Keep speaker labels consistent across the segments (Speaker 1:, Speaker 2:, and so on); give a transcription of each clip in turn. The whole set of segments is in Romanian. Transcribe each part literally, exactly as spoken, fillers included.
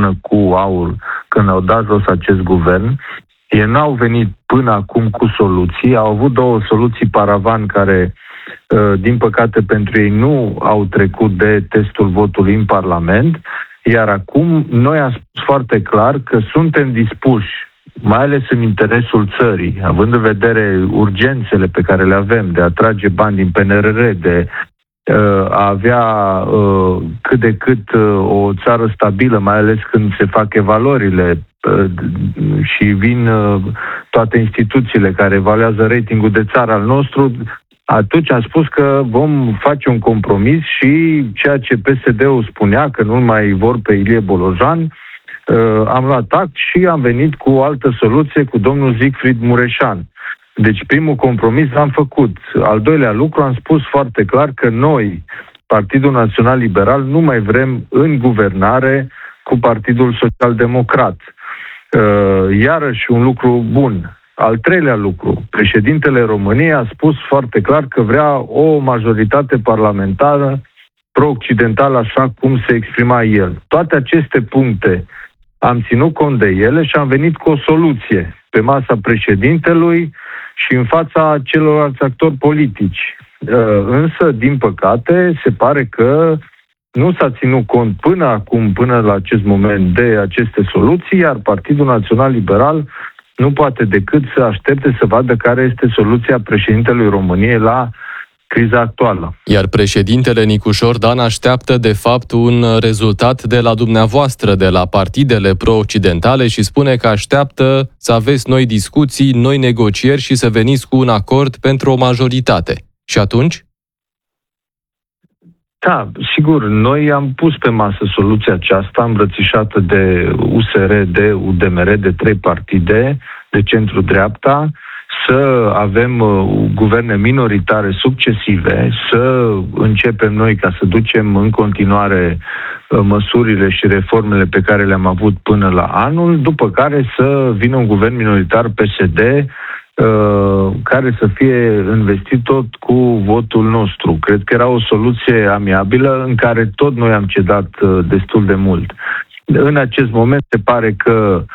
Speaker 1: împreună cu AUR când au dat jos acest guvern. Ei n-au venit până acum cu soluții, au avut două soluții paravan care, din păcate pentru ei, nu au trecut de testul votului în Parlament, iar acum noi am spus foarte clar că suntem dispuși, mai ales în interesul țării, având în vedere urgențele pe care le avem de a trage bani din P N R R, de a avea cât de cât o țară stabilă, mai ales când se fac evaluările și vin toate instituțiile care evaluează ratingul de țară al nostru, atunci am spus că vom face un compromis și ceea ce P S D-ul spunea, că nu mai vor pe Ilie Bolojan, am luat act și am venit cu o altă soluție cu domnul Siegfried Mureșan. Deci primul compromis l-am făcut. Al doilea lucru, am spus foarte clar că noi, Partidul Național Liberal, nu mai vrem în guvernare cu Partidul Social Democrat. Iarăși un lucru bun. Al treilea lucru, președintele României a spus foarte clar că vrea o majoritate parlamentară pro-occidentală, așa cum se exprima el. Toate aceste puncte am ținut cont de ele și am venit cu o soluție pe masa președintelui și în fața celorlalți actori politici. Însă, din păcate, se pare că nu s-a ținut cont până acum, până la acest moment, de aceste soluții, iar Partidul Național Liberal nu poate decât să aștepte să vadă care este soluția președintelui României la criza actuală.
Speaker 2: Iar președintele Nicușor Dan așteaptă, de fapt, un rezultat de la dumneavoastră, de la partidele pro-occidentale și spune că așteaptă să aveți noi discuții, noi negocieri și să veniți cu un acord pentru o majoritate. Și atunci?
Speaker 1: Da, sigur, noi am pus pe masă soluția aceasta îmbrățișată de U S R, de U D M R, de trei partide, de centru-dreapta, să avem uh, guverne minoritare succesive, să începem noi ca să ducem în continuare uh, măsurile și reformele pe care le-am avut până la anul, după care să vină un guvern minoritar P S D uh, care să fie investit tot cu votul nostru. Cred că era o soluție amiabilă în care tot noi am cedat uh, destul de mult. În acest moment se pare că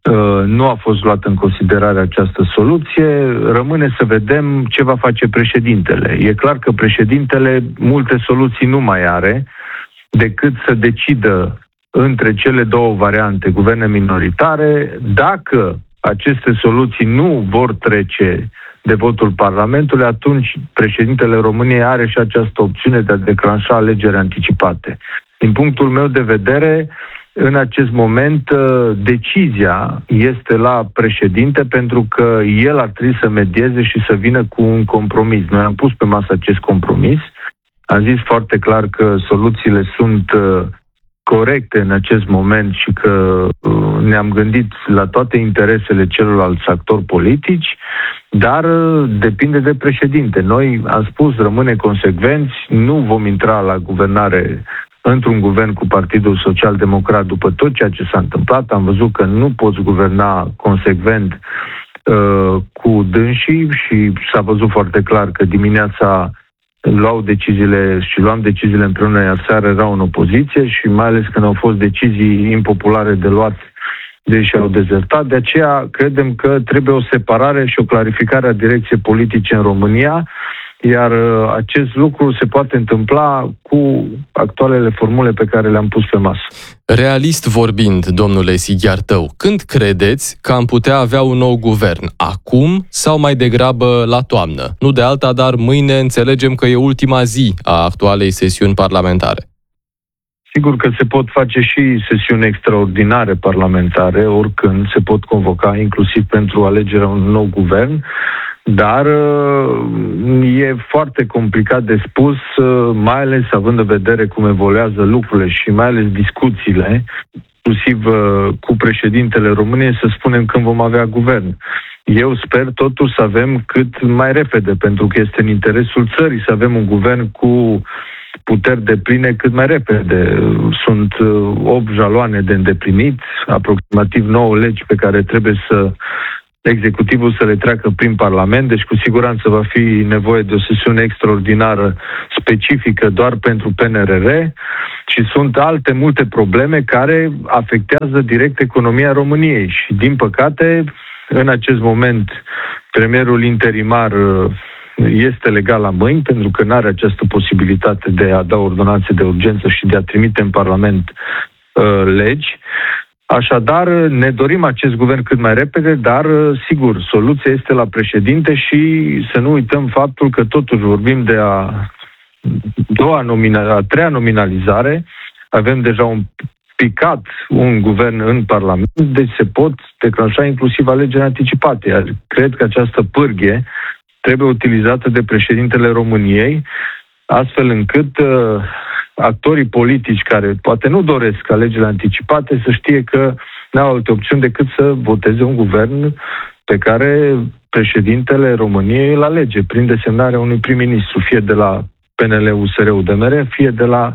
Speaker 1: nu a fost luată în considerare această soluție. Rămâne să vedem ce va face președintele. E clar că președintele multe soluții nu mai are decât să decidă între cele două variante, guverne minoritare. Dacă aceste soluții nu vor trece de votul Parlamentului, atunci președintele României are și această opțiune de a declanșa alegeri anticipate. Din punctul meu de vedere, în acest moment, decizia este la președinte pentru că el ar trebui să medieze și să vină cu un compromis. Noi am pus pe masă acest compromis. Am zis foarte clar că soluțiile sunt corecte în acest moment și că ne-am gândit la toate interesele celorlalți actori politici, dar depinde de președinte. Noi am spus, rămâne consecvenți, nu vom intra la guvernare într-un guvern cu Partidul Social Democrat după tot ceea ce s-a întâmplat. Am văzut că nu poți guverna consecvent uh, cu dânsii și s-a văzut foarte clar că dimineața luau deciziile și luam deciziile împreună, iar seara erau în opoziție și mai ales când au fost decizii impopulare de luat, deși au dezertat. De aceea credem că trebuie o separare și o clarificare a direcției politice în România, iar acest lucru se poate întâmpla cu actualele formule pe care le-am pus pe masă.
Speaker 2: Realist vorbind, domnule Sighiartău, când credeți că am putea avea un nou guvern? Acum sau mai degrabă la toamnă? Nu de alta, dar mâine înțelegem că e ultima zi a actualei sesiuni parlamentare.
Speaker 1: Sigur că se pot face și sesiuni extraordinare parlamentare, oricând se pot convoca, inclusiv pentru alegerea unui nou guvern, dar e foarte complicat de spus, mai ales având în vedere cum evoluează lucrurile și mai ales discuțiile, inclusiv cu președintele României, să spunem când vom avea guvern. Eu sper totuși să avem cât mai repede, pentru că este în interesul țării să avem un guvern cu puteri depline cât mai repede. Sunt opt jaloane de îndeplinit, aproximativ nouă legi pe care trebuie să executivul să le treacă prin Parlament, deci cu siguranță va fi nevoie de o sesiune extraordinară specifică doar pentru P N R R și sunt alte multe probleme care afectează direct economia României și, din păcate, în acest moment, premierul interimar este legal la mâini, pentru că nu are această posibilitate de a da ordonanțe de urgență și de a trimite în Parlament uh, legi. Așadar, ne dorim acest guvern cât mai repede, dar, sigur, soluția este la președinte și să nu uităm faptul că totuși vorbim de a doua nominal, a treia nominalizare. Avem deja un picat un guvern în Parlament, deci se pot declanșa inclusiv alegeri anticipate. Iar cred că această pârghie trebuie utilizată de președintele României, astfel încât uh, actorii politici care poate nu doresc alegerile anticipate să știe că nu au alte opțiuni decât să voteze un guvern pe care președintele României îl alege prin desemnarea unui prim-ministru, fie de la P N L, U S R, U D M R, fie de la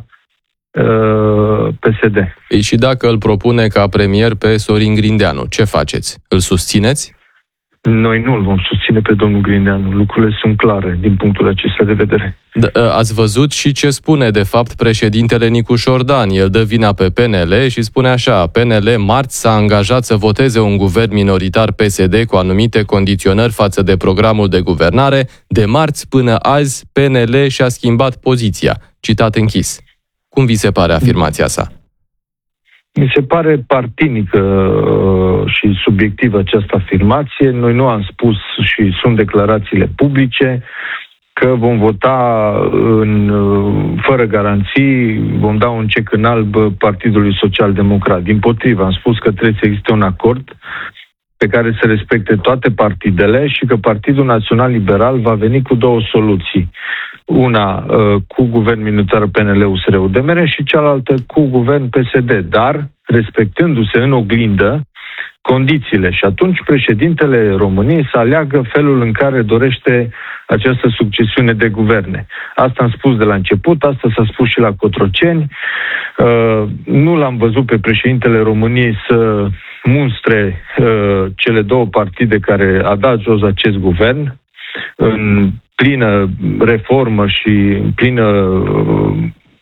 Speaker 1: uh, P S D.
Speaker 2: Ei, și dacă îl propune ca premier pe Sorin Grindeanu, ce faceți? Îl susțineți?
Speaker 1: Noi nu îl vom susține pe domnul Grindeanu. Lucrurile sunt clare din punctul acesta de vedere.
Speaker 2: D- ați văzut și ce spune, de fapt, președintele Nicu Șordan. El dă vina pe P N L și spune așa: P N L marți s-a angajat să voteze un guvern minoritar P S D cu anumite condiționări față de programul de guvernare. De marți până azi, P N L și-a schimbat poziția. Citat închis. Cum vi se pare afirmația sa?
Speaker 1: Mi se pare partinică și subiectivă această afirmație. Noi nu am spus, și sunt declarațiile publice, că vom vota în, fără garanții, vom da un cec în alb Partidului Social-Democrat. Dimpotrivă, am spus că trebuie să existe un acord pe care să respecte toate partidele și că Partidul Național Liberal va veni cu două soluții. Una uh, cu guvern minoritar P N L, U S R, U D M R și cealaltă cu guvern P S D, dar respectându-se în oglindă condițiile. Și atunci președintele României să aleagă felul în care dorește această succesiune de guverne. Asta am spus de la început, asta s-a spus și la Cotroceni. Uh, nu l-am văzut pe președintele României să munstre uh, cele două partide care a dat jos acest guvern în plină reformă și în plină uh,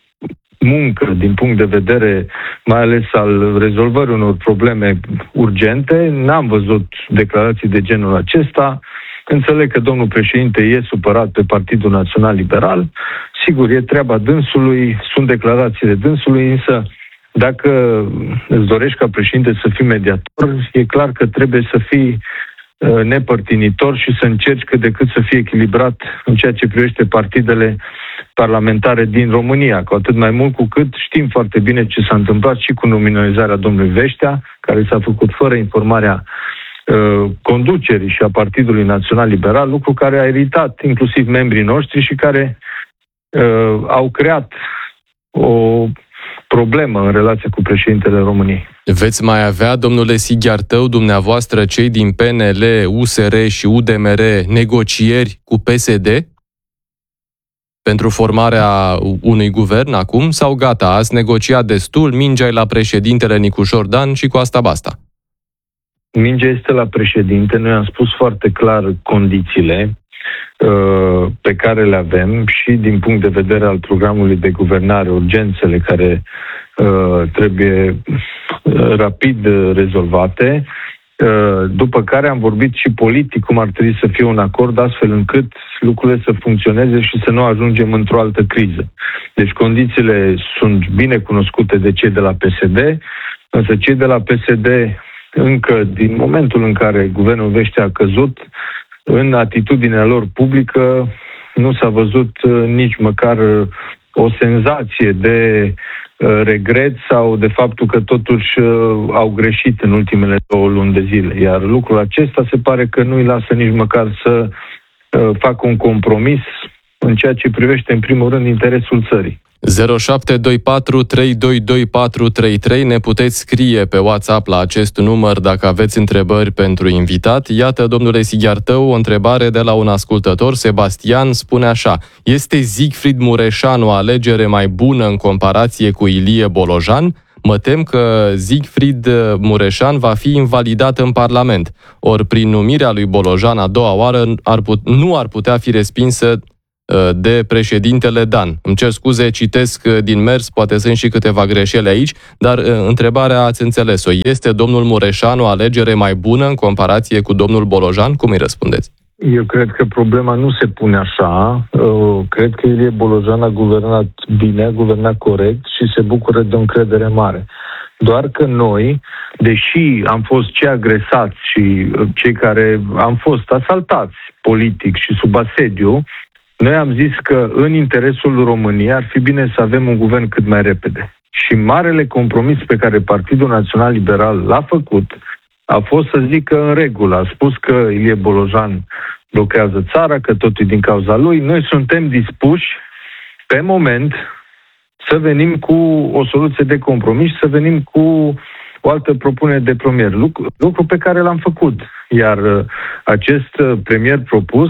Speaker 1: muncă din punct de vedere mai ales al rezolvării unor probleme urgente. N-am văzut declarații de genul acesta. Înțeleg că domnul președinte e supărat pe Partidul Național Liberal. Sigur, e treaba dânsului, sunt declarațiile dânsului, însă dacă îți dorești ca președinte să fii mediator, e clar că trebuie să fii nepărtinitor și să încerci cât de cât să fie echilibrat în ceea ce privește partidele parlamentare din România, cu atât mai mult cu cât știm foarte bine ce s-a întâmplat și cu nominalizarea domnului Veștea, care s-a făcut fără informarea uh, conducerii și a Partidului Național Liberal, lucru care a iritat inclusiv membrii noștri și care uh, au creat o problemă în relația cu președintele României.
Speaker 2: Veți mai avea, domnule Sighiartău, dumneavoastră, cei din P N L, U S R și U D M R, negocieri cu P S D pentru formarea unui guvern acum, sau gata, ați negociat destul, mingea e la președintele Nicu Șordan și cu asta basta?
Speaker 1: Mingea este la președinte. Noi am spus foarte clar condițiile uh, pe care le avem și din punct de vedere al programului de guvernare, urgențele care uh, trebuie uh, rapid rezolvate, uh, după care am vorbit și politic cum ar trebui să fie un acord astfel încât lucrurile să funcționeze și să nu ajungem într-o altă criză. Deci condițiile sunt bine cunoscute de cei de la P S D, însă cei de la P S D încă din momentul în care guvernul Veștea a căzut, în atitudinea lor publică nu s-a văzut nici măcar o senzație de regret sau de faptul că totuși au greșit în ultimele două luni de zile. Iar lucrul acesta se pare că nu îi lasă nici măcar să facă un compromis în ceea ce privește în primul rând interesul țării.
Speaker 2: zero șapte doi patru trei doi doi patru trei trei. Ne puteți scrie pe WhatsApp la acest număr dacă aveți întrebări pentru invitat. Iată, domnule Sighiartău, o întrebare de la un ascultător. Sebastian spune așa: este Siegfried Mureșan o alegere mai bună în comparație cu Ilie Bolojan? Mă tem că Siegfried Mureșan va fi invalidat în Parlament, ori prin numirea lui Bolojan a doua oară ar put- nu ar putea fi respinsă de președintele Dan. Îmi cer scuze, citesc din mers, poate sunt și câteva greșeli aici, dar întrebarea ați înțeles-o. Este domnul Mureșan o alegere mai bună în comparație cu domnul Bolojan? Cum îi răspundeți?
Speaker 1: Eu cred că problema nu se pune așa. Cred că Ilie Bolojan a guvernat bine, a guvernat corect și se bucură de o încredere mare. Doar că noi, deși am fost cei agresați și cei care am fost asaltați politic și sub asediu, noi am zis că în interesul României ar fi bine să avem un guvern cât mai repede. Și marele compromis pe care Partidul Național Liberal l-a făcut a fost să zică în regulă. A spus că Ilie Bolojan blochează țara, că totul e din cauza lui. Noi suntem dispuși, pe moment, să venim cu o soluție de compromis, să venim cu o altă propunere de premier. Lucru, lucru pe care l-am făcut. Iar acest premier propus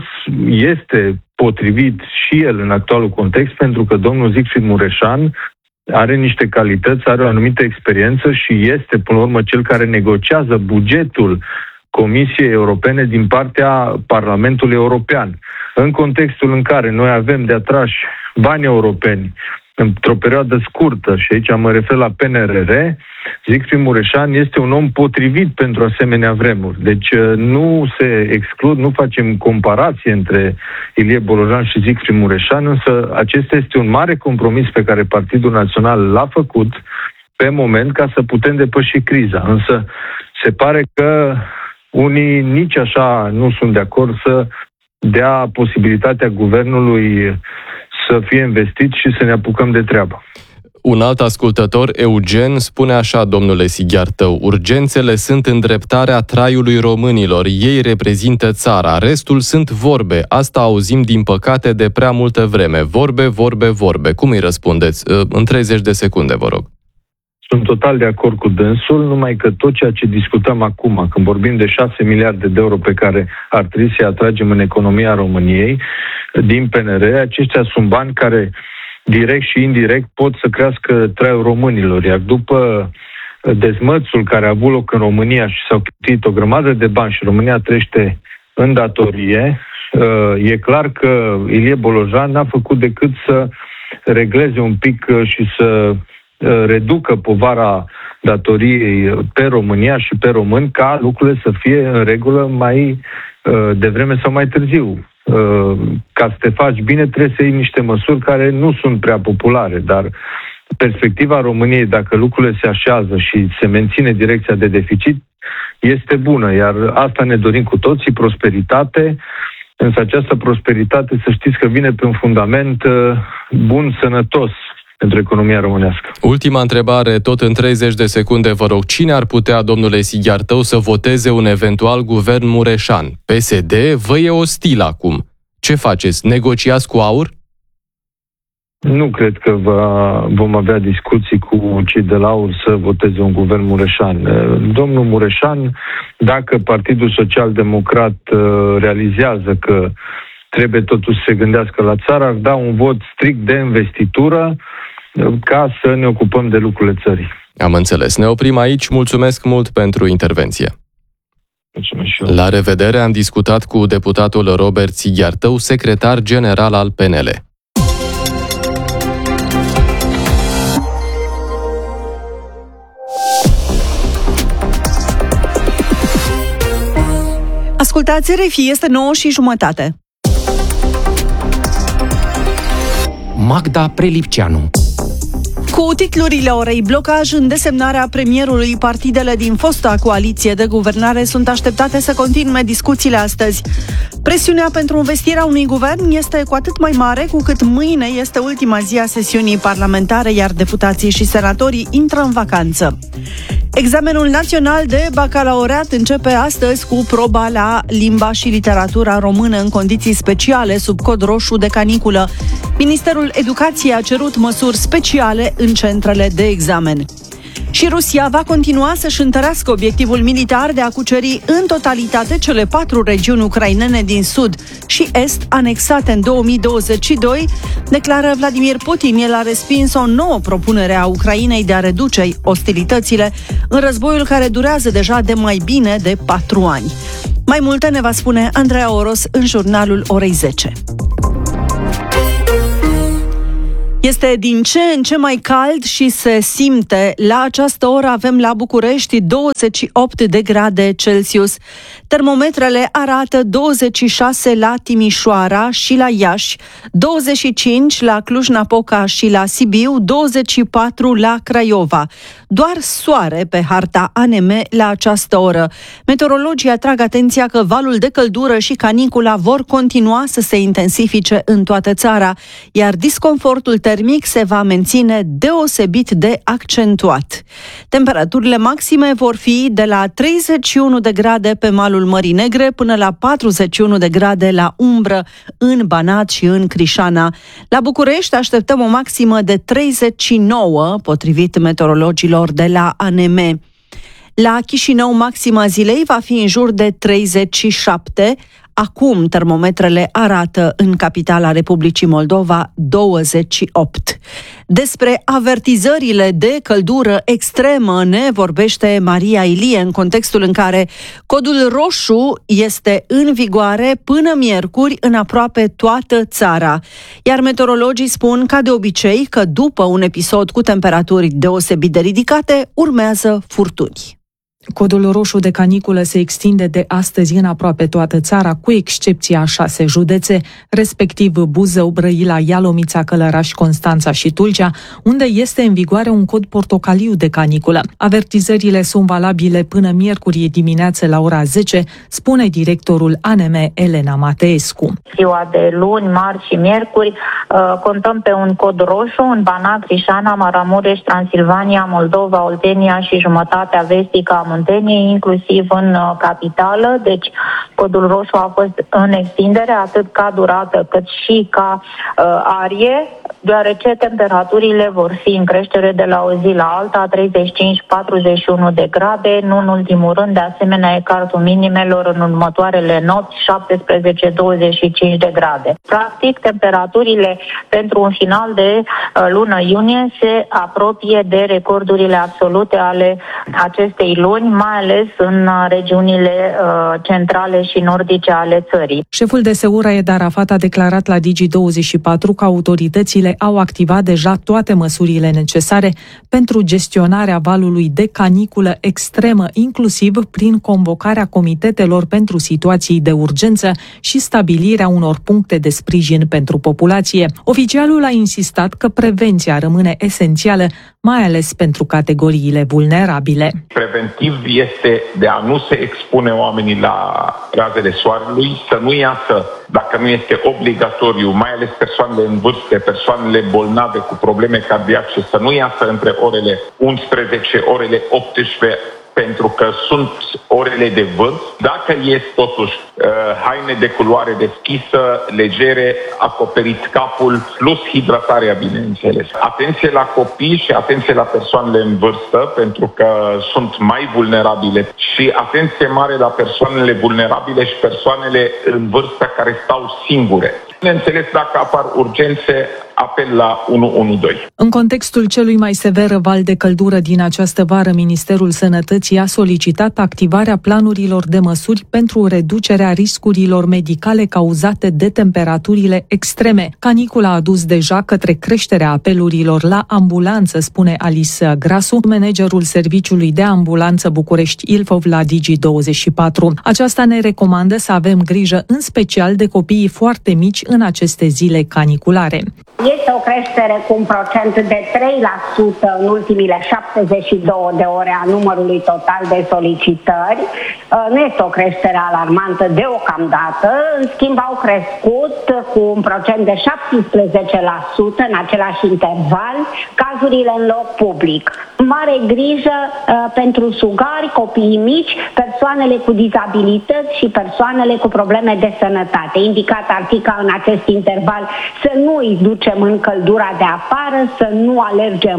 Speaker 1: este potrivit și el în actualul context, pentru că domnul Siegfried Mureșan are niște calități, are o anumită experiență și este, până la urmă, cel care negociază bugetul Comisiei Europene din partea Parlamentului European. În contextul în care noi avem de atrași bani europeni într-o perioadă scurtă, și aici mă refer la P N R R, Siegfried Mureșan este un om potrivit pentru asemenea vremuri. Deci nu se exclud, nu facem comparație între Ilie Bolojan și Siegfried Mureșan, însă acesta este un mare compromis pe care Partidul Național l-a făcut pe moment ca să putem depăși criza. Însă se pare că unii nici așa nu sunt de acord să dea posibilitatea guvernului să fie investit și să ne apucăm de treabă.
Speaker 2: Un alt ascultător, Eugen, spune așa, domnule Sighiartău: urgențele sunt îndreptarea traiului românilor, ei reprezintă țara, restul sunt vorbe, asta auzim din păcate de prea multă vreme, vorbe, vorbe, vorbe. Cum îi răspundeți? În treizeci de secunde, vă rog.
Speaker 1: Sunt total de acord cu dânsul, numai că tot ceea ce discutăm acum, când vorbim de șase miliarde de euro pe care ar trebui să-i atragem în economia României din P N R, aceștia sunt bani care direct și indirect pot să crească traiul românilor. Iar după dezmățul care a avut loc în România și s-au cheltuit o grămadă de bani și România trăiește în datorie, e clar că Ilie Bolojan n-a făcut decât să regleze un pic și să reducă povara datoriei pe România și pe români, ca lucrurile să fie în regulă mai devreme sau mai târziu. Ca să te faci bine, trebuie să iei niște măsuri care nu sunt prea populare, dar perspectiva României, dacă lucrurile se așează și se menține direcția de deficit, este bună, iar asta ne dorim cu toții, prosperitate, însă această prosperitate, să știți că vine pe un fundament bun, sănătos pentru economia românească.
Speaker 2: Ultima întrebare, tot în treizeci de secunde, vă rog. Cine ar putea, domnule Sighiartău, să voteze un eventual guvern Mureșan? P S D vă e ostil acum. Ce faceți? Negociați cu AUR?
Speaker 1: Nu cred că va, vom avea discuții cu cei de la AUR să voteze un guvern Mureșan. Domnul Mureșan, dacă Partidul Social-Democrat realizează că trebuie totuși să se gândească la țară, ar da un vot strict de investitură ca să ne ocupăm de lucrurile țării.
Speaker 2: Am înțeles. Ne oprim aici. Mulțumesc mult pentru intervenție.
Speaker 1: Mulțumesc și eu.
Speaker 2: La revedere, am discutat cu deputatul Robert Sighiartău, secretar general al P N L.
Speaker 3: Ascultați R F I, este nouă și jumătate.
Speaker 4: Magda Prelipceanu.
Speaker 3: Cu titlurile orei, blocaj în desemnarea premierului, partidele din fosta coaliție de guvernare sunt așteptate să continue discuțiile astăzi. Presiunea pentru investirea unui guvern este cu atât mai mare cu cât mâine este ultima zi a sesiunii parlamentare, iar deputații și senatorii intră în vacanță. Examenul național de bacalaureat începe astăzi cu proba la limba și literatura română în condiții speciale sub cod roșu de caniculă. Ministerul Educației a cerut măsuri speciale în centrele de examen. Și Rusia va continua să-și întărească obiectivul militar de a cuceri în totalitate cele patru regiuni ucrainene din sud și est anexate în două mii douăzeci și doi, declară Vladimir Putin. El a respins o nouă propunere a Ucrainei de a reduce ostilitățile în războiul care durează deja de mai bine de patru ani. Mai multe ne va spune Andreea Oros în jurnalul orei zece. Este din ce în ce mai cald și se simte. La această oră avem la București douăzeci și opt de grade Celsius. Termometrele arată douăzeci și șase la Timișoara și la Iași, douăzeci și cinci la Cluj-Napoca și la Sibiu, douăzeci și patru la Craiova. Doar soare pe harta A N M la această oră. Meteorologii atrag atenția că valul de căldură și canicula vor continua să se intensifice în toată țara, iar disconfortul termic se va menține deosebit de accentuat. Temperaturile maxime vor fi de la treizeci și unu de grade pe malul Mării Negre până la patruzeci și unu de grade la umbră în Banat și în Crișana. La București așteptăm o maximă de treizeci și nouă, potrivit meteorologilor de la A N M. La Chișinău, maxima zilei va fi în jur de treizeci și șapte. Acum termometrele arată în capitala Republicii Moldova douăzeci și opt. Despre avertizările de căldură extremă ne vorbește Maria Ilie în contextul în care codul roșu este în vigoare până miercuri în aproape toată țara. Iar meteorologii spun, ca de obicei, că după un episod cu temperaturi deosebit de ridicate, urmează furtuni.
Speaker 5: Codul roșu de caniculă se extinde de astăzi în aproape toată țara, cu excepția a șase județe, respectiv Buzău, Brăila, Ialomița, Călăraș, Constanța și Tulcea, unde este în vigoare un cod portocaliu de caniculă. Avertizările sunt valabile până miercuri dimineață la ora zece, spune directorul A N M Elena Mateescu.
Speaker 6: Ziua de luni, marți și miercuri contăm pe un cod roșu în Banat, Crișana, Maramureș, Transilvania, Moldova, Oltenia și jumătatea vestică a Munteniei, inclusiv în capitală. Deci codul roșu a fost în extindere atât ca durată cât și ca uh, arie, deoarece temperaturile vor fi în creștere de la o zi la alta, treizeci și cinci patruzeci și unu de grade, nu în ultimul rând, de asemenea e cartul minimelor în următoarele nopți, șaptesprezece douăzeci și cinci de grade. Practic, temperaturile pentru un final de uh, lună iunie se apropie de recordurile absolute ale acestei luni, mai ales în regiunile uh, centrale și nordice ale țării.
Speaker 5: Șeful de S E U, Raed Arafat, a declarat la Digi douăzeci și patru că autoritățile au activat deja toate măsurile necesare pentru gestionarea valului de caniculă extremă, inclusiv prin convocarea comitetelor pentru situații de urgență și stabilirea unor puncte de sprijin pentru populație. Oficialul a insistat că prevenția rămâne esențială, mai ales pentru categoriile vulnerabile.
Speaker 7: Preventiv este de a nu se expune oamenii la razele soarelui, să nu iasă, dacă nu este obligatoriu, mai ales persoanele în vârstă, persoanele bolnave cu probleme cardiace, să nu iasă între orele unsprezece, orele optsprezece, pentru că sunt orele de vânt. Dacă ies totuși uh, haine de culoare deschisă, legere, acoperit capul, plus hidratarea, bineînțeles. Atenție la copii și atenție la persoanele în vârstă, pentru că sunt mai vulnerabile, și atenție mare la persoanele vulnerabile și persoanele în vârstă care stau singure. Bineînțeles, dacă apar urgențe, apel la unu unu doi.
Speaker 5: În contextul celui mai sever val de căldură din această vară, Ministerul Sănătății a solicitat activarea planurilor de măsuri pentru reducerea riscurilor medicale cauzate de temperaturile extreme. Canicula a dus deja către creșterea apelurilor la ambulanță, spune Alice Grasu, managerul Serviciului de Ambulanță București-Ilfov la Digi douăzeci și patru. Aceasta ne recomandă să avem grijă în special de copiii foarte mici în aceste zile caniculare.
Speaker 8: Este o creștere cu un procent de trei la sută în ultimile șaptezeci și două de ore a numărului total de solicitări. Nu este o creștere alarmantă deocamdată, în schimb au crescut cu un procent de șaptesprezece la sută în același interval cazurile în loc public. Mare grijă uh, pentru sugari, copiii mici, persoanele cu dizabilități și persoanele cu probleme de sănătate. Indicat artica în acest interval să nu îi ducem în căldura de afară, să nu alerge în parc,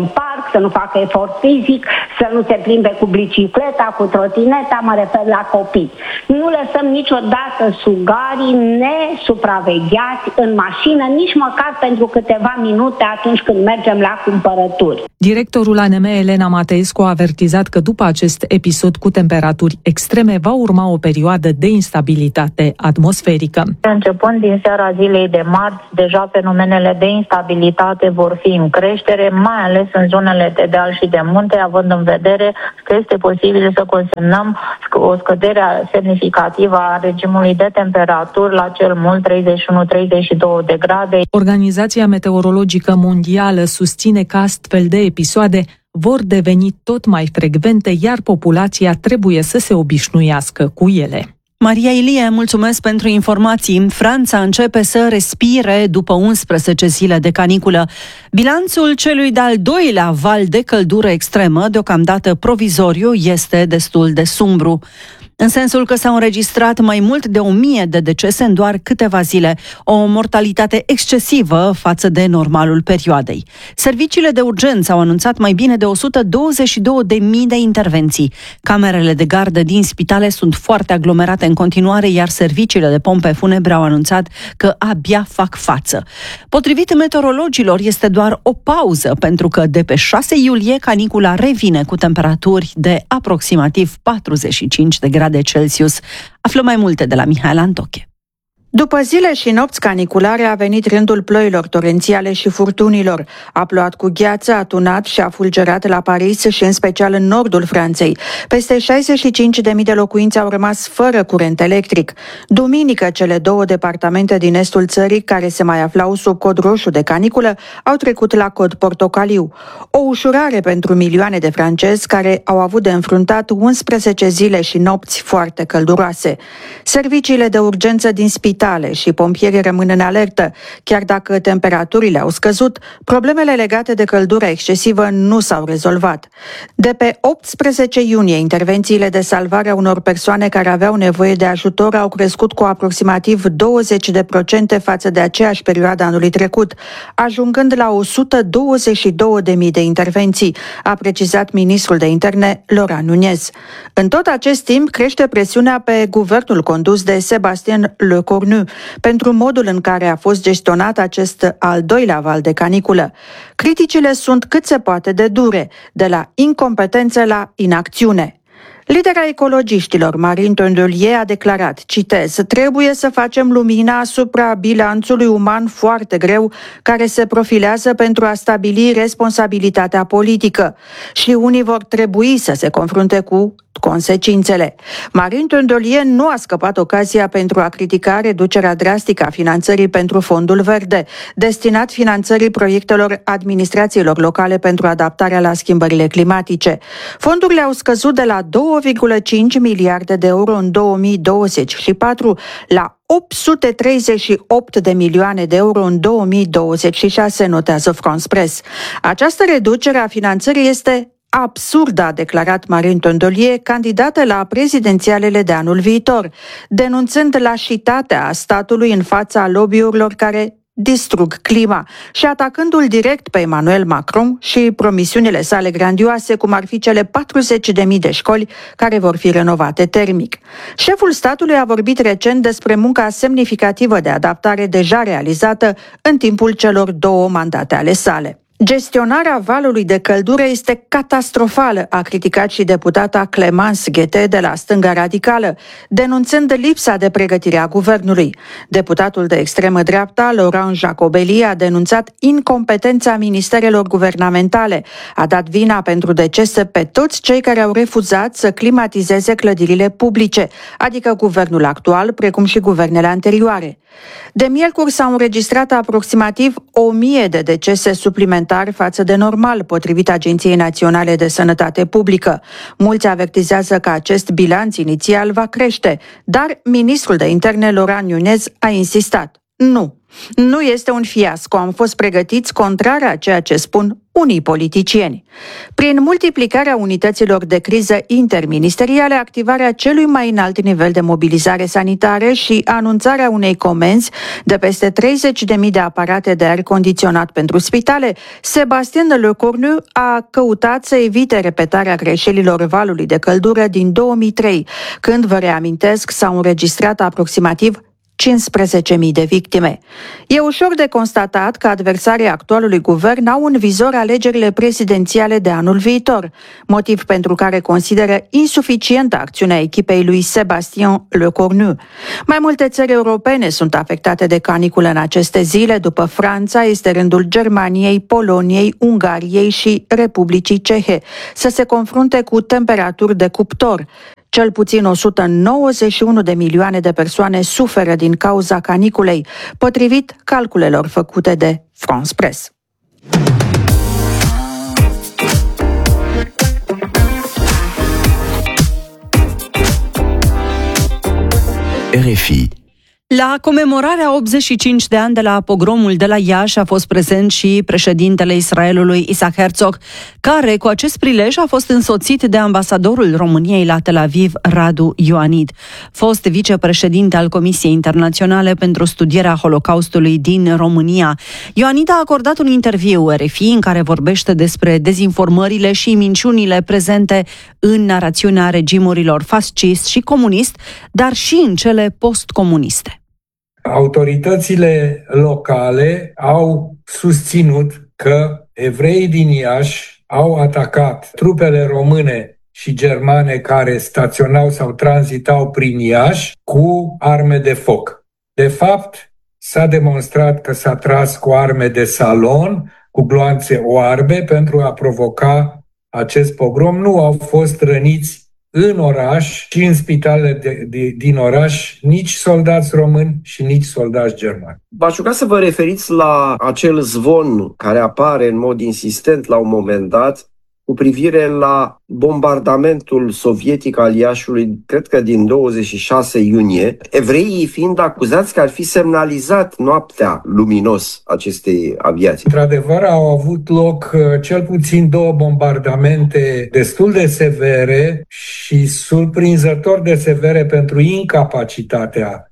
Speaker 8: să nu facă efort fizic, să nu se plimbe cu bicicleta, cu trotineta, mă refer la copii. Nu lăsăm niciodată sugarii nesupravegheați în mașină, nici măcar pentru câteva minute atunci când mergem la cumpărături.
Speaker 5: Directorul A N M, Elena Mateescu, a avertizat că după acest episod cu temperaturi extreme va urma o perioadă de instabilitate atmosferică.
Speaker 6: Începând din seara zilei de marți, deja fenomenele de instabilitate vor fi în creștere, mai ales în zonele de deal și de munte, având în vedere că este posibil să consemnăm o scădere semnificativă a regimului de temperaturi la cel mult treizeci și unu treizeci și doi de grade.
Speaker 5: Organizația Meteorologică Mondială susține că astfel de episoade vor deveni tot mai frecvente, iar populația trebuie să se obișnuiască cu ele.
Speaker 3: Maria Ilie, mulțumesc pentru informații. Franța începe să respire după unsprezece zile de caniculă. Bilanțul celui de-al doilea val de căldură extremă, deocamdată provizoriu, este destul de sumbru. În sensul că s-au înregistrat mai mult de o mie de decese în doar câteva zile, o mortalitate excesivă față de normalul perioadei. Serviciile de urgență au anunțat mai bine de o sută douăzeci și două de mii de intervenții. Camerele de gardă din spitale sunt foarte aglomerate în continuare, iar serviciile de pompe funebre au anunțat că abia fac față. Potrivit meteorologilor, este doar o pauză, pentru că de pe șase iulie canicula revine cu temperaturi de aproximativ patruzeci și cinci de grade Celsius. Aflăm mai multe de la Mihaela Antoche.
Speaker 9: După zile și nopți caniculare a venit rândul ploilor torențiale și furtunilor. A plouat cu gheață, a tunat și a fulgerat la Paris și în special în nordul Franței. Peste șaizeci și cinci de mii de locuințe au rămas fără curent electric. Duminică, cele două departamente din estul țării, care se mai aflau sub cod roșu de caniculă, au trecut la cod portocaliu. O ușurare pentru milioane de francezi care au avut de înfruntat unsprezece zile și nopți foarte călduroase. Serviciile de urgență din spital și pompierii rămân în alertă. Chiar dacă temperaturile au scăzut, problemele legate de căldura excesivă nu s-au rezolvat. De pe optsprezece iunie, intervențiile de salvare a unor persoane care aveau nevoie de ajutor au crescut cu aproximativ douăzeci la sută față de aceeași perioadă anului trecut, ajungând la o sută douăzeci și două de mii de intervenții, a precizat ministrul de interne Laurent Nunez. În tot acest timp crește presiunea pe guvernul condus de Sébastien Lecornu pentru modul în care a fost gestionat acest al doilea val de caniculă. Criticile sunt cât se poate de dure, de la incompetență la inacțiune. Lidera ecologiștilor, Marine Tondelier, a declarat, citez, trebuie să facem lumina asupra bilanțului uman foarte greu care se profilează pentru a stabili responsabilitatea politică și unii vor trebui să se confrunte cu consecințele. Marine Tondelier nu a scăpat ocazia pentru a critica reducerea drastică a finanțării pentru Fondul Verde, destinat finanțării proiectelor administrațiilor locale pentru adaptarea la schimbările climatice. Fondurile au scăzut de la doi virgulă cinci miliarde de euro în două mii douăzeci și patru la opt sute treizeci și opt de milioane de euro în două mii douăzeci și șase, notează France Press. Această reducere a finanțării este absurdă, a declarat Marine Tondelier, candidată la prezidențialele de anul viitor, denunțând lașitatea statului în fața lobby-urilor care distrug clima și atacându-l direct pe Emmanuel Macron și promisiunile sale grandioase, cum ar fi cele patruzeci de mii de școli care vor fi renovate termic. Șeful statului a vorbit recent despre munca semnificativă de adaptare deja realizată în timpul celor două mandate ale sale. Gestionarea valului de căldură este catastrofală, a criticat și deputata Clémence Guettet de la stânga radicală, denunțând lipsa de pregătire a guvernului. Deputatul de extremă dreapta, Laurent Jacobelli, a denunțat incompetența ministerelor guvernamentale, a dat vina pentru decese pe toți cei care au refuzat să climatizeze clădirile publice, adică guvernul actual, precum și guvernele anterioare. De miercuri s-au înregistrat aproximativ o mie de decese suplimentari față de normal, potrivit Agenției Naționale de Sănătate Publică. Mulți avertizează că acest bilanț inițial va crește, dar ministrul de interne Laurent Nunez a insistat. Nu. Nu este un fiasco, am fost pregătiți contrar a ceea ce spun unii politicieni. Prin multiplicarea unităților de criză interministeriale, activarea celui mai înalt nivel de mobilizare sanitară și anunțarea unei comenzi de peste treizeci de mii de aparate de aer condiționat pentru spitale, Sébastien Lecornu a căutat să evite repetarea greșelilor valului de căldură din două mii trei, când, vă reamintesc, s-au înregistrat aproximativ cincisprezece mii de victime. E ușor de constatat că adversarii actualului guvern au în vizor alegerile prezidențiale de anul viitor, motiv pentru care consideră insuficientă acțiunea echipei lui Sébastien Lecornu. Mai multe țări europene sunt afectate de caniculă în aceste zile. După Franța, este rândul Germaniei, Poloniei, Ungariei și Republicii Cehe să se confrunte cu temperaturi de cuptor. Cel puțin o sută nouăzeci și unu de milioane de persoane suferă din cauza caniculei, potrivit calculelor făcute de France Press.
Speaker 3: R F I. La comemorarea optzeci și cinci de ani de la pogromul de la Iași a fost prezent și președintele Israelului Isaac Herzog, care cu acest prilej a fost însoțit de ambasadorul României la Tel Aviv, Radu Ioanid, fost vicepreședinte al Comisiei Internaționale pentru studierea Holocaustului din România. Ioanid a acordat un interviu R F I în care vorbește despre dezinformările și minciunile prezente în narațiunea regimurilor fascist și comunist, dar și în cele postcomuniste.
Speaker 10: Autoritățile locale au susținut că evreii din Iași au atacat trupele române și germane care staționau sau tranzitau prin Iași cu arme de foc. De fapt, s-a demonstrat că s-a tras cu arme de salon, cu gloanțe oarbe, pentru a provoca acest pogrom. Nu au fost răniți în oraș și în spitalele de, de, din oraș nici soldați români și nici soldați germani.
Speaker 11: V-aș ruga să vă referiți la acel zvon care apare în mod insistent la un moment dat cu privire la bombardamentul sovietic al Iașiului, cred că din douăzeci și șase iunie, evreii fiind acuzați că ar fi semnalizat noaptea luminos acestei aviații.
Speaker 10: Într-adevăr, au avut loc cel puțin două bombardamente destul de severe și surprinzător de severe pentru incapacitatea